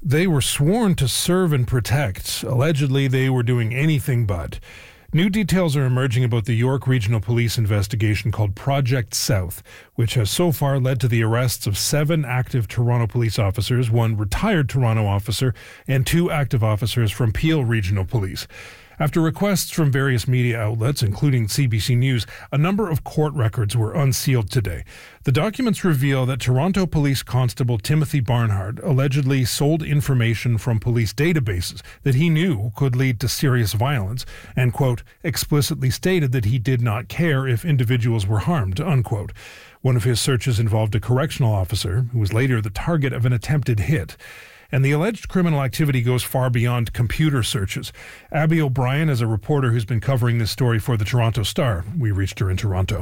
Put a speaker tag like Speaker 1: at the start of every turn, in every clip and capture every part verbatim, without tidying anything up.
Speaker 1: They were sworn to serve and protect. Allegedly, they were doing anything but. New details are emerging about the York Regional Police investigation called Project South, which has so far led to the arrests of seven active Toronto police officers, one retired Toronto officer, and two active officers from Peel Regional Police. After requests from various media outlets, including C B C News, a number of court records were unsealed today. The documents reveal that Toronto Police Constable Timothy Barnhart allegedly sold information from police databases that he knew could lead to serious violence and, quote, explicitly stated that he did not care if individuals were harmed, unquote. One of his searches involved a correctional officer who was later the target of an attempted hit. And the alleged criminal activity goes far beyond computer searches. Abby O'Brien is a reporter who's been covering this story for the Toronto Star. We reached her in Toronto.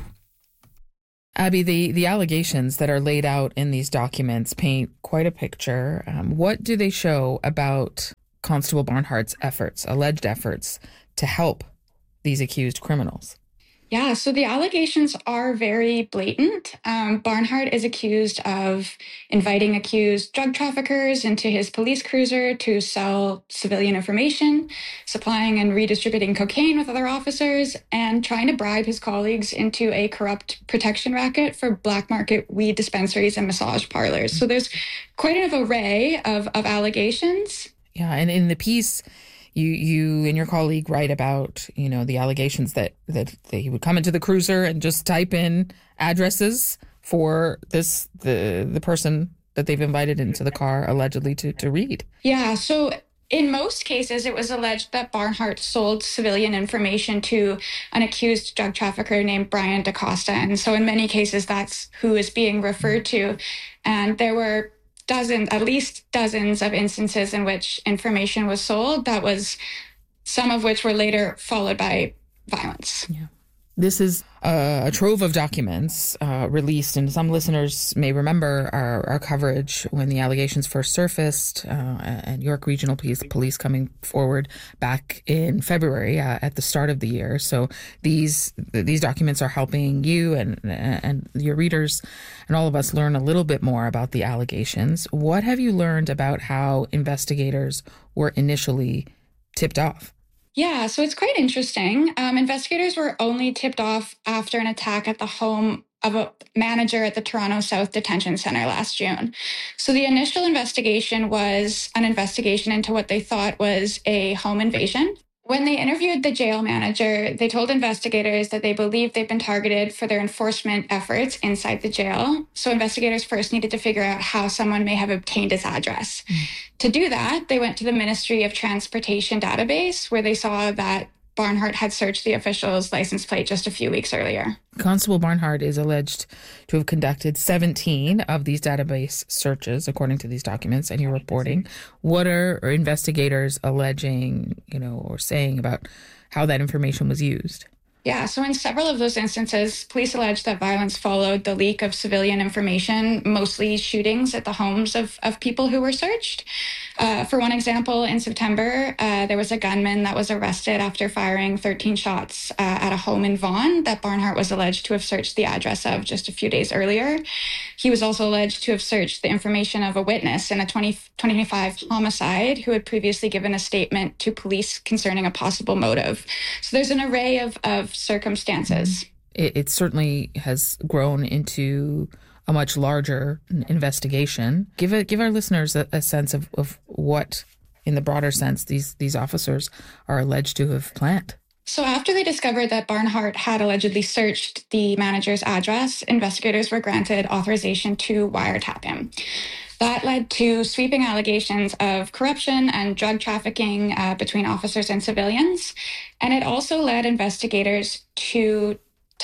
Speaker 2: Abby, the, the allegations that are laid out in these documents paint quite a picture. Um, what do they show about Constable Barnhart's efforts, alleged efforts, to help these accused criminals?
Speaker 3: Yeah, so the allegations are very blatant. Um, Barnhart is accused of inviting accused drug traffickers into his police cruiser to sell civilian information, supplying and redistributing cocaine with other officers, and trying to bribe his colleagues into a corrupt protection racket for black market weed dispensaries and massage parlors. So there's quite an array of, of allegations.
Speaker 2: Yeah, and in the piece, You you and your colleague write about, you know, the allegations that, that, that he would come into the cruiser and just type in addresses for this the the person that they've invited into the car allegedly to, to read.
Speaker 3: Yeah, so in most cases, it was alleged that Barnhart sold civilian information to an accused drug trafficker named Brian DaCosta. And so in many cases, that's who is being referred to. And there were dozens, at least dozens of instances in which information was sold, that was some of which were later followed by violence.
Speaker 2: Yeah. This is a, a trove of documents uh, released, and some listeners may remember our, our coverage when the allegations first surfaced uh, and York Regional Police, police coming forward back in February uh, at the start of the year. So these these documents are helping you and and your readers and all of us learn a little bit more about the allegations. What have you learned about how investigators were initially tipped off?
Speaker 3: Yeah, so it's quite interesting. Um, investigators were only tipped off after an attack at the home of a manager at the Toronto South Detention Centre last June. So the initial investigation was an investigation into what they thought was a home invasion. When they interviewed the jail manager, they told investigators that they believed they'd been targeted for their enforcement efforts inside the jail. So investigators first needed to figure out how someone may have obtained his address. Mm. To do that, they went to the Ministry of Transportation database, where they saw that Barnhart had searched the official's license plate just a few weeks earlier.
Speaker 2: Constable Barnhart is alleged to have conducted seventeen of these database searches, according to these documents and your reporting. What are investigators alleging, you know, or saying about how that information was used?
Speaker 3: Yeah, so in several of those instances, police alleged that violence followed the leak of civilian information, mostly shootings at the homes of, of people who were searched. Uh, for one example, in September, uh, there was a gunman that was arrested after firing thirteen shots uh, at a home in Vaughan that Barnhart was alleged to have searched the address of just a few days earlier. He was also alleged to have searched the information of a witness in a twenty twenty-five homicide who had previously given a statement to police concerning a possible motive. So there's an array of, of circumstances.
Speaker 2: It, it certainly has grown into a much larger investigation. Give it, give our listeners a, a sense of, of what, in the broader sense, these these officers are alleged to have planned.
Speaker 3: So after they discovered that Barnhart had allegedly searched the manager's address, investigators were granted authorization to wiretap him. That led to sweeping allegations of corruption and drug trafficking uh, between officers and civilians. And it also led investigators to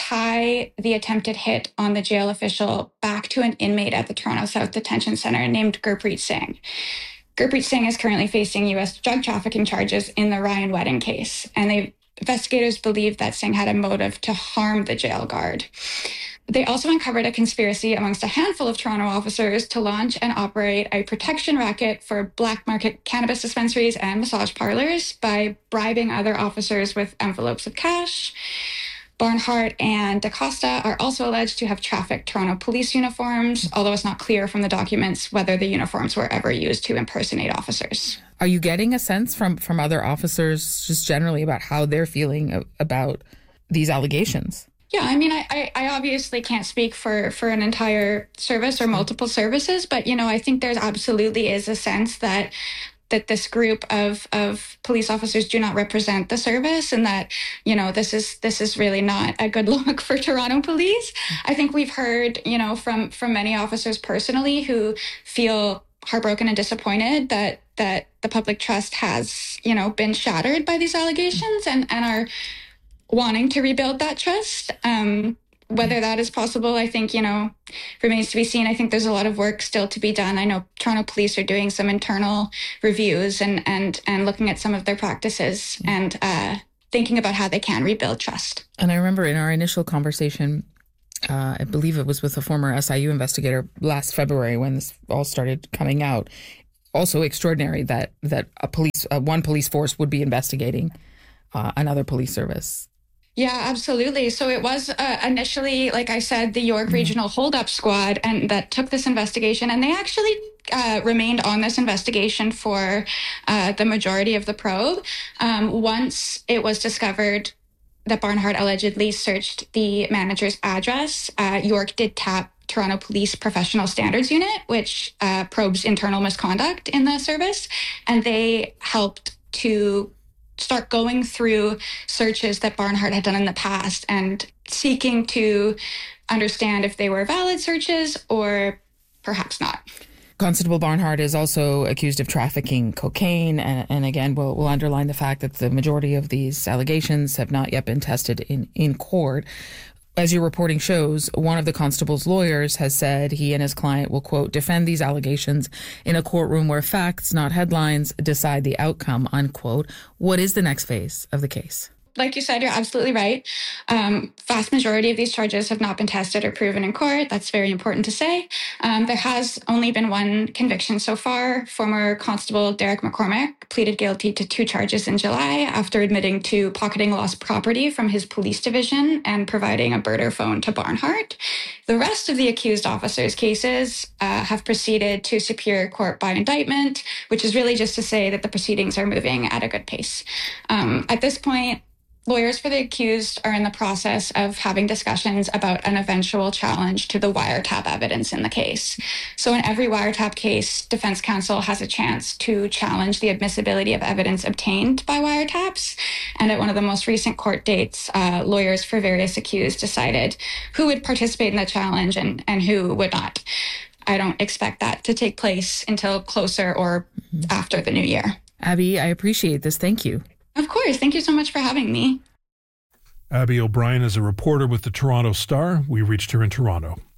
Speaker 3: tie the attempted hit on the jail official back to an inmate at the Toronto South Detention Centre named Gurpreet Singh. Gurpreet Singh is currently facing U S drug trafficking charges in the Ryan Wedding case, and they investigators believe that Singh had a motive to harm the jail guard. They also uncovered a conspiracy amongst a handful of Toronto officers to launch and operate a protection racket for black market cannabis dispensaries and massage parlors by bribing other officers with envelopes of cash. Barnhart and DaCosta are also alleged to have trafficked Toronto police uniforms, although it's not clear from the documents whether the uniforms were ever used to impersonate officers.
Speaker 2: Are you getting a sense from, from other officers just generally about how they're feeling about these allegations?
Speaker 3: Yeah, I mean, I, I obviously can't speak for, for an entire service or multiple services, but, you know, I think there's absolutely is a sense that that this group of, of police officers do not represent the service, and that, you know, this is this is really not a good look for Toronto police. I think we've heard, you know, from from many officers personally who feel heartbroken and disappointed that that the public trust has, you know, been shattered by these allegations, and, and are wanting to rebuild that trust. Um, whether that is possible, I think, you know, remains to be seen. I think there's a lot of work still to be done. I know Toronto police are doing some internal reviews and and and looking at some of their practices and uh, thinking about how they can rebuild trust.
Speaker 2: And I remember in our initial conversation, uh, I believe it was with a former S I U investigator last February when this all started coming out. Also extraordinary that that a police uh, one police force would be investigating uh, another police service.
Speaker 3: Yeah, absolutely. So it was uh, initially, like I said, the York mm-hmm. Regional Hold-Up Squad and that took this investigation, and they actually uh, remained on this investigation for uh, the majority of the probe. Um, once it was discovered that Barnhart allegedly searched the manager's address, uh, York did tap Toronto Police Professional Standards Unit, which uh, probes internal misconduct in the service, and they helped to start going through searches that Barnhart had done in the past and seeking to understand if they were valid searches or perhaps not.
Speaker 2: Constable Barnhart is also accused of trafficking cocaine. And, and again, we'll, we'll underline the fact that the majority of these allegations have not yet been tested in, in court. As your reporting shows, one of the constable's lawyers has said he and his client will, quote, defend these allegations in a courtroom where facts, not headlines, decide the outcome, unquote. What is the next phase of the case?
Speaker 3: Like you said, you're absolutely right. Um, vast majority of these charges have not been tested or proven in court. That's very important to say. Um, there has only been one conviction so far. Former Constable Derek McCormick pleaded guilty to two charges in July after admitting to pocketing lost property from his police division and providing a birder phone to Barnhart. The rest of the accused officers' cases uh, have proceeded to Superior Court by indictment, which is really just to say that the proceedings are moving at a good pace. Um, at this point, lawyers for the accused are in the process of having discussions about an eventual challenge to the wiretap evidence in the case. So in every wiretap case, defense counsel has a chance to challenge the admissibility of evidence obtained by wiretaps. And at one of the most recent court dates, uh, lawyers for various accused decided who would participate in the challenge and, and who would not. I don't expect that to take place until closer or mm-hmm. after the new year.
Speaker 2: Abby, I appreciate this. Thank you.
Speaker 3: Of course. Thank you so much for having me.
Speaker 1: Abby O'Brien is a reporter with the Toronto Star. We reached her in Toronto.